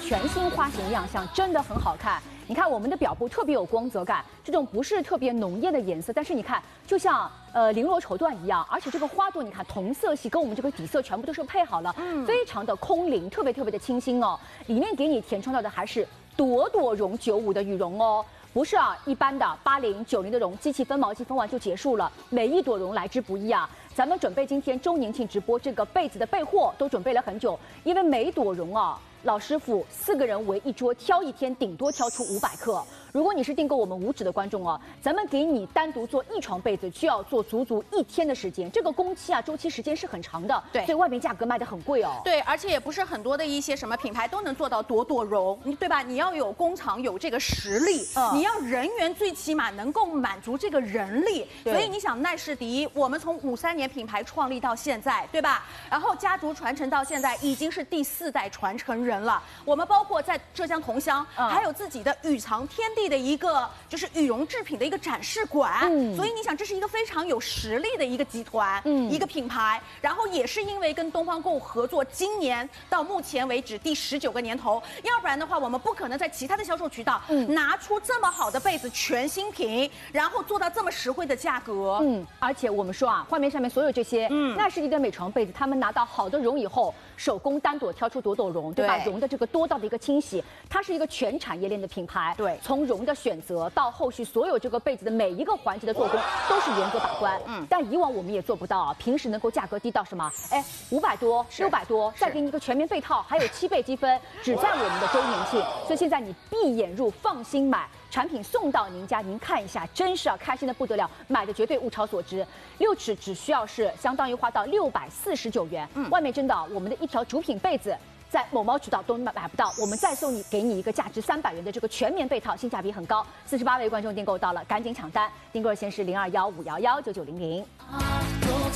全新花型亮相，真的很好看。你看我们的表布特别有光泽感，这种不是特别浓艳的颜色，但是你看就像绫罗绸缎一样，而且这个花朵你看同色系跟我们这个底色全部都是配好了，非常的空灵，特别的清新哦。里面给你填充到的还是朵朵绒95的羽绒哦。 不是啊，一般的80、90的绒，机器分毛机分完就结束了。每一朵绒来之不易啊！咱们准备今天周年庆直播这个被子的备货都准备了很久，因为每一朵绒啊，老师傅4个人围一桌挑一天，顶多挑出500克。如果你是订购我们无纸的观众哦，咱们给你单独做1床被子，就要做足1天的时间，这个工期啊周期时间是很长的， 对， 所以外面价格卖得很贵哦。 对，而且也不是很多的一些什么品牌都能做到朵朵绒，对吧？你要有工厂有这个实力，你要人员最起码能够满足这个人力。所以你想奈士迪，我们从53年品牌创立到现在，对吧？然后家族传承到现在已经是第4代传承人了。我们包括在浙江桐乡，还有自己的羽藏天地的一个就是羽绒制品的一个展示馆。所以你想，这是一个非常有实力的一个集团，一个品牌。然后也是因为跟东方购物合作，今年到目前为止第19个年头，要不然的话，我们不可能在其他的销售渠道拿出这么好的被子全新品，然后做到这么实惠的价格。 而且我们说啊，画面上面所有这些奈士迪的美床被子，他们拿到好的绒以后，手工单朵挑出朵朵绒，对吧？绒的这个多道的一个清洗，它是一个全产业链的品牌。对，从绒的选择到后续所有这个被子的每一个环节的做工都是严格把关。但以往我们也做不到啊，平时能够价格低到什么？哎，500多、600多，再给你一个全棉被套，还有7倍积分，只在我们的周年庆。所以现在你闭眼入，放心买。 产品送到您家，您看一下，真是开心的不得了，买的绝对物超所值。6尺只需要是相当于花到649元，外面真的我们的一条主品被子。 在某猫渠道都买不到，我们再给你一个价值300元的这个全棉被套，性价比很高。48位观众订购到了，赶紧抢单！订购热线是0215119900。